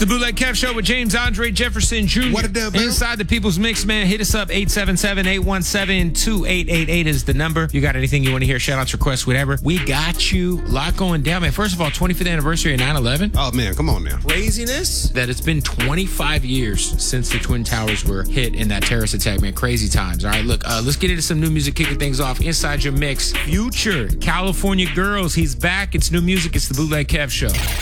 the Bootleg Kev Show with James Andre Jefferson Jr. What a dub, man. Inside the People's Mix, man. Hit us up. 877-817-2888 is the number. You got anything you want to hear? Shout-outs, requests, whatever. We got you. A lot going down, man. First of all, 25th anniversary of 9/11. Oh, man, come on now. Craziness. That it's been 25 years since the Twin Towers were hit in that terrorist attack, man. Crazy times. All right, look, let's get into some new music, kicking things off. Inside your mix, Future, California Girls. He's back. It's new music. It's the Bootleg Kev Show.